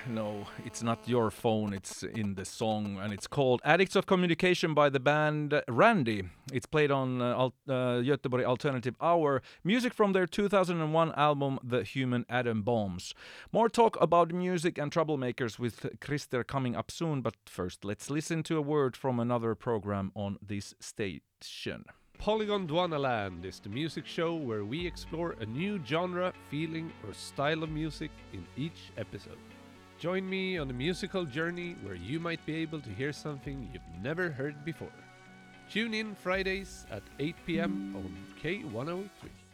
No, it's not your phone, it's in the song, and it's called Addicts of Communication by the band Randy. It's played on Göteborg Alternative Hour, music from their 2001 album The Human Atom Bombs. More talk about music and troublemakers with Christer coming up soon, but first let's listen to a word from another program on this station. Polygon Dwanaland is the music show where we explore a new genre, feeling, or style of music in each episode. Join me on a musical journey where you might be able to hear something you've never heard before. Tune in Fridays at 8 p.m. on K103.